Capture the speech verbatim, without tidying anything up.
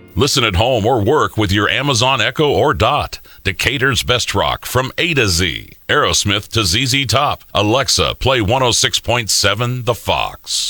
Listen at home or work with your Amazon Echo or Dot. Decatur's best rock from A to Z. Aerosmith to Z Z Top. Alexa, play one oh six point seven The Fox.